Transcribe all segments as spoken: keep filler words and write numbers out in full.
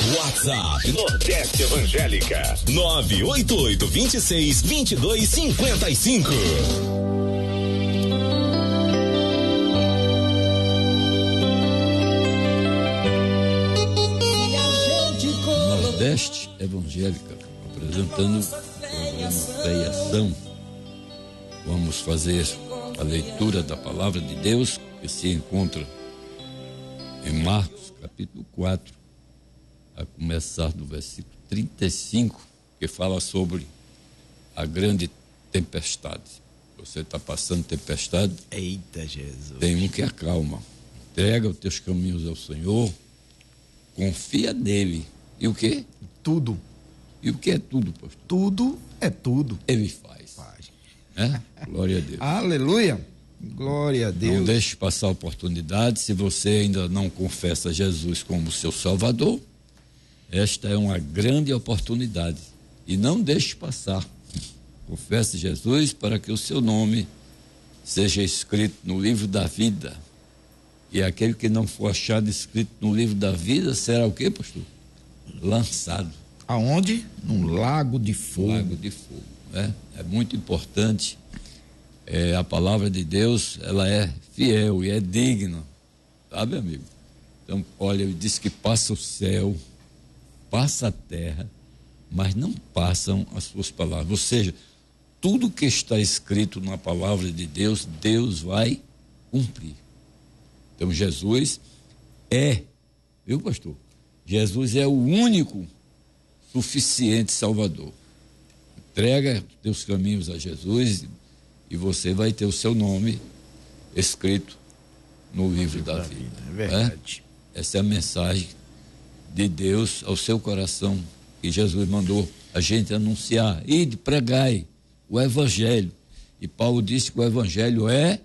WhatsApp Nordeste Evangélica nove oito oito, dois seis, dois dois cinco cinco. Nordeste Evangélica, apresentando o programa Fé e Ação. Vamos fazer a leitura da palavra de Deus, que se encontra em Marcos, capítulo quatro, a começar do versículo trinta e cinco, que fala sobre a grande tempestade. Você está passando tempestade? Eita, Jesus. Tem um que acalma. Entrega os teus caminhos ao Senhor, confia nele. E o quê? Tudo. E o que é tudo, pastor? Tudo é tudo. Ele faz. Faz. É? Glória a Deus. Aleluia. Glória a Deus. Não deixe passar a oportunidade. Se você ainda não confessa Jesus como seu Salvador, esta é uma grande oportunidade. E não deixe passar. Confesse Jesus para que o seu nome seja escrito no livro da vida. E aquele que não for achado escrito no livro da vida será o quê, pastor? Lançado. Aonde? Num lago de fogo. Lago de fogo, né? É muito importante. É, a palavra de Deus, ela é fiel e é digna, sabe, amigo? Então, olha, ele diz que passa o céu, passa a terra, mas não passam as suas palavras. Ou seja, tudo que está escrito na palavra de Deus, Deus vai cumprir. Então, Jesus é, viu, pastor? Jesus é o único suficiente Salvador. Entrega teus caminhos a Jesus e você vai ter o seu nome escrito no livro da vida. É verdade. É? Essa é a mensagem de Deus ao seu coração, que Jesus mandou a gente anunciar. Ide, pregai o Evangelho. E Paulo disse que o Evangelho é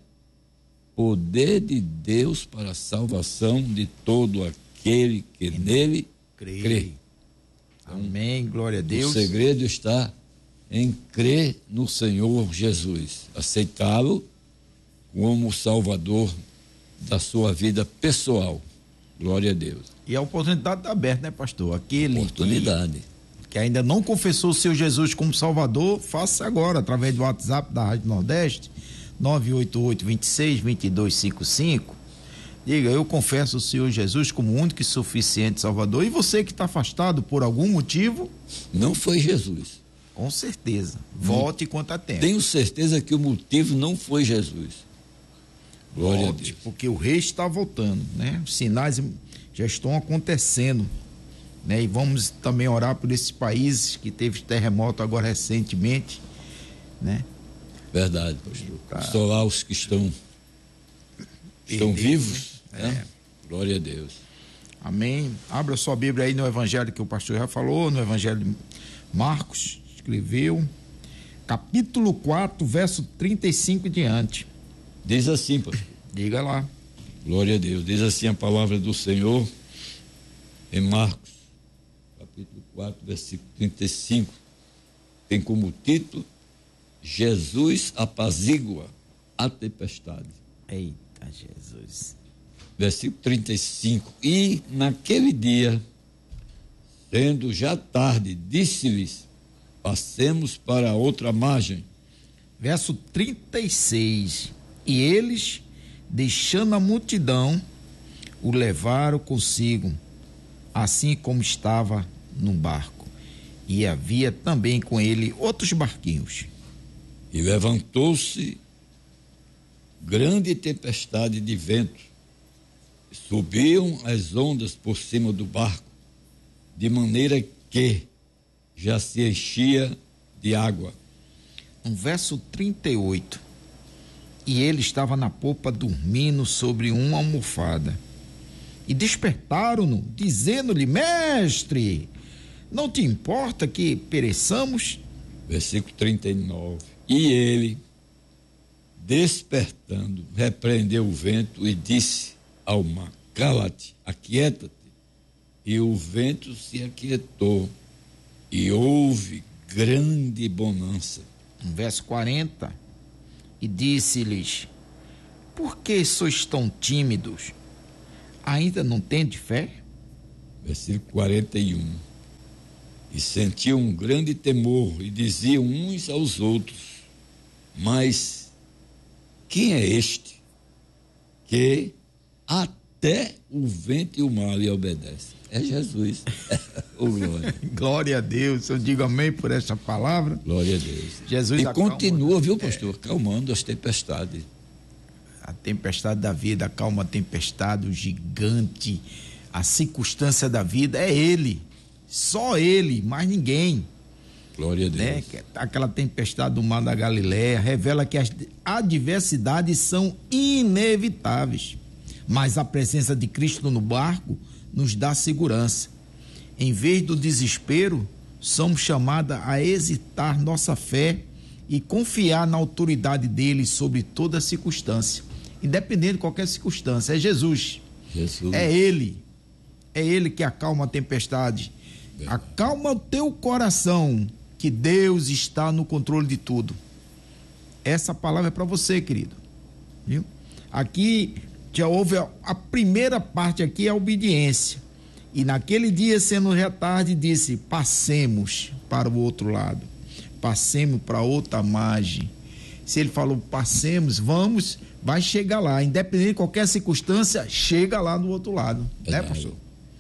poder de Deus para a salvação de todo aquele que Amém. Nele crê. crê. Então, Amém, glória a Deus. O segredo está em crer no Senhor Jesus, aceitá-lo como Salvador da sua vida pessoal. Glória a Deus. E a oportunidade está aberta, né, pastor? Aquele oportunidade. Que, que ainda não confessou o seu Jesus como Salvador, faça agora, através do WhatsApp da Rádio Nordeste, nove oito oito, dois seis, dois dois cinco cinco. Diga, eu confesso o Senhor Jesus como único e suficiente Salvador. E você que está afastado por algum motivo? Não foi Jesus. Com certeza. Volte enquanto há tempo. Tenho certeza que o motivo não foi Jesus. Glória Volte, a Deus. porque o rei está voltando, né? Os sinais já estão acontecendo, né? E vamos também orar por esses países que teve terremoto agora recentemente, né? Verdade, pastor. Tá. Só lá os que estão estão Perdido, vivos, né? né? É. Glória a Deus. Amém. Abra sua Bíblia aí no Evangelho que o pastor já falou, no Evangelho de Marcos, escreveu, capítulo quatro, verso trinta e cinco em diante. Diz assim, pastor. Diga lá. Glória a Deus. Diz assim a palavra do Senhor em Marcos, capítulo quatro, versículo trinta e cinco. Tem como título: Jesus apazigua a tempestade. Eita, Jesus. Versículo trinta e cinco. E naquele dia, sendo já tarde, disse-lhes: passemos para a outra margem. Verso trinta e seis. E eles, deixando a multidão, o levaram consigo, assim como estava num barco. E havia também com ele outros barquinhos. E levantou-se grande tempestade de vento. Subiam as ondas por cima do barco, de maneira que já se enchia de água. Um verso trinta e oito. E ele estava na popa dormindo sobre uma almofada. E despertaram-no, dizendo-lhe: Mestre, não te importa que pereçamos? Versículo trinta e nove. E ele, despertando, repreendeu o vento e disse ao mar: cala-te, aquieta-te. E o vento se aquietou e houve grande bonança. Verso quarenta. E disse-lhes: por que sois tão tímidos? Ainda não tendes fé? Versículo quarenta e um. E sentiam um grande temor e diziam uns aos outros: mas quem é este que até o vento e o mar lhe obedecem? É Jesus. Oh, glória. Glória a Deus. Eu digo amém por essa palavra. Glória a Deus. Jesus e acalma, continua, viu, pastor? É. Acalmando as tempestades. A tempestade da vida, acalma a tempestade, o gigante, a circunstância da vida é Ele. Só Ele, mais ninguém. Glória a Deus. Né? Aquela tempestade do mar da Galileia revela que as adversidades são inevitáveis, mas a presença de Cristo no barco nos dá segurança. Em vez do desespero, somos chamados a exercitar nossa fé e confiar na autoridade dele sobre toda circunstância, independente de qualquer circunstância. É Jesus. Jesus. É Ele. É Ele que acalma a tempestade. Bem. Acalma o teu coração, que Deus está no controle de tudo. Essa palavra é para você, querido. Viu? Aqui já houve a, a primeira parte aqui, é a obediência. E naquele dia, sendo já tarde, disse: passemos para o outro lado. Passemos para outra margem. Se ele falou passemos, vamos, vai chegar lá. Independente de qualquer circunstância, chega lá do outro lado. Verdade. Né, pastor?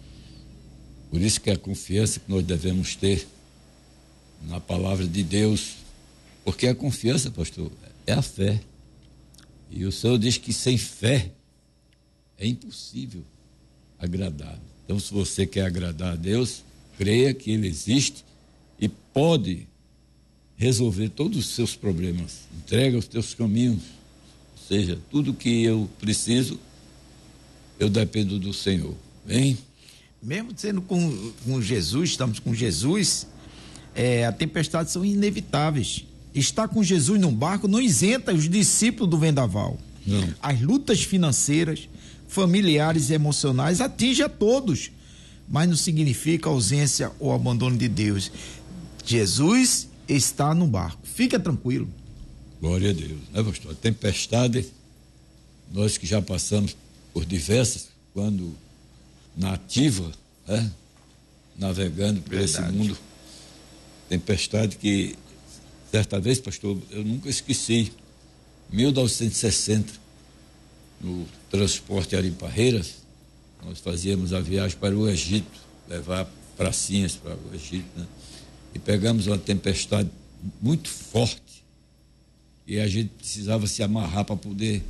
Por isso que a confiança que nós devemos ter na palavra de Deus, porque a confiança, pastor, é a fé. E o Senhor diz que sem fé é impossível agradar. Então, se você quer agradar a Deus, creia que Ele existe e pode resolver todos os seus problemas. Entrega os teus caminhos. Ou seja, tudo que eu preciso, eu dependo do Senhor. Bem? Mesmo sendo com, com Jesus, estamos com Jesus, é, as tempestades são inevitáveis. Estar com Jesus num barco não isenta os discípulos do vendaval. Não. As lutas financeiras, familiares e emocionais atingem a todos, mas não significa ausência ou abandono de Deus. Jesus está no barco. Fica tranquilo. Glória a Deus, né, pastor? A tempestade, nós que já passamos por diversas, quando na ativa, né? Navegando por Verdade. Esse mundo, tempestade que certa vez, pastor, eu nunca esqueci, mil novecentos e sessenta, no transporte Ariparreiras, nós fazíamos a viagem para o Egito, levar pracinhas para o Egito, né? E pegamos uma tempestade muito forte e a gente precisava se amarrar para poder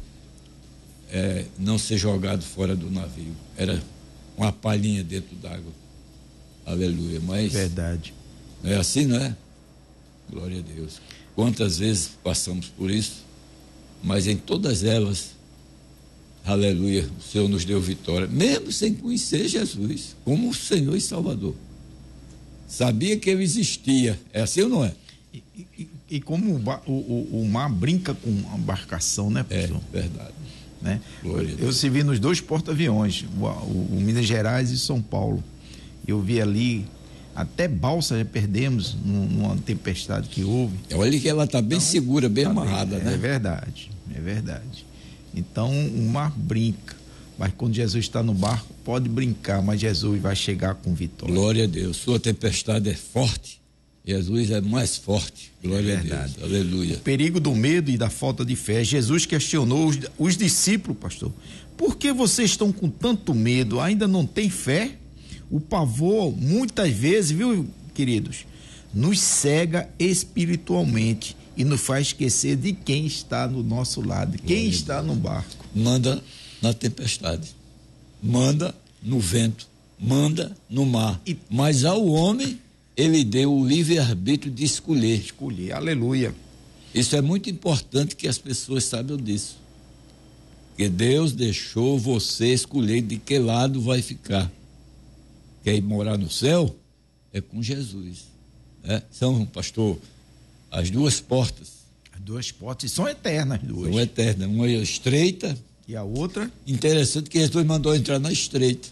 é, não ser jogado fora do navio. Era uma palhinha dentro d'água. Aleluia. Mas Verdade. Não é assim, não é? Glória a Deus. Quantas vezes passamos por isso, mas em todas elas, aleluia, o Senhor nos deu vitória, mesmo sem conhecer Jesus como o Senhor e Salvador. Sabia que ele existia. É assim ou não é? E, e, e como o, o, o mar brinca com a embarcação, né, pastor? É, verdade. Né? Eu servi nos dois porta-aviões, o, o, o Minas Gerais e São Paulo. Eu vi ali, até balsa já perdemos num, numa tempestade que houve. Olha que ela está bem então, segura, bem tá amarrada, bem, né? É verdade, é verdade. Então o mar brinca, mas quando Jesus está no barco, pode brincar, mas Jesus vai chegar com vitória. Glória a Deus. Sua tempestade é forte, Jesus é mais forte. Glória é a Deus. Aleluia. O perigo do medo e da falta de fé. Jesus questionou os, os discípulos, pastor. Por que vocês estão com tanto medo? Ainda não tem fé? O pavor, muitas vezes, viu, queridos, nos cega espiritualmente e nos faz esquecer de quem está no nosso lado, quem está no barco. Manda na tempestade, manda no vento, manda no mar. E, mas ao homem, ele deu o livre-arbítrio de escolher. Escolher, aleluia. Isso é muito importante que as pessoas saibam disso. Que Deus deixou você escolher de que lado vai ficar. Quer ir morar no céu? É com Jesus. Né? São, pastor, as duas portas. As duas portas são eternas, duas. São eternas. Uma é estreita. E a outra? Interessante que Jesus mandou entrar na estreita.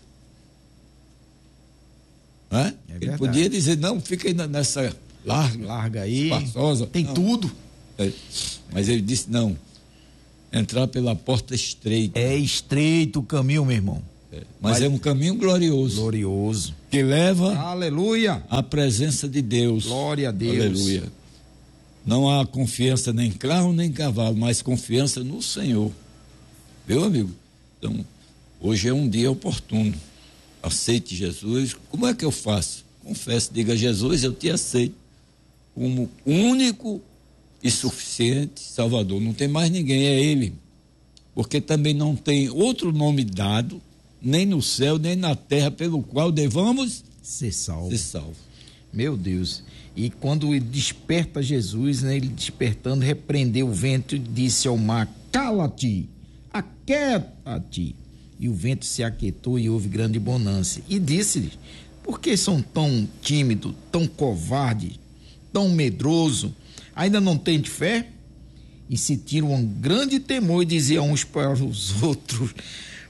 Né? É Ele podia dizer, não, fica aí nessa larga. Larga aí. Espaçosa. Tem não. tudo. É. Mas ele disse, não. Entrar pela porta estreita. É estreito o caminho, meu irmão. É, mas, mas é um caminho glorioso. Glorioso. Que leva aleluia à presença de Deus. Glória a Deus. Aleluia. Não há confiança nem em carro nem em cavalo, mas confiança no Senhor. Meu amigo? Então, hoje é um dia oportuno. Aceite Jesus. Como é que eu faço? Confesso, diga: Jesus, eu te aceito como único e suficiente Salvador. Não tem mais ninguém, é Ele. Porque também não tem outro nome dado, nem no céu, nem na terra, pelo qual devamos ser salvo. Ser salvo. Meu Deus. E quando ele desperta Jesus, né, ele despertando, repreendeu o vento e disse ao mar: cala-te, aquieta-te. E o vento se aquietou e houve grande bonança. E disse-lhes: por que são tão tímidos, tão covardes, tão medrosos? Ainda não têm fé? E sentiram um grande temor e diziam uns para os outros: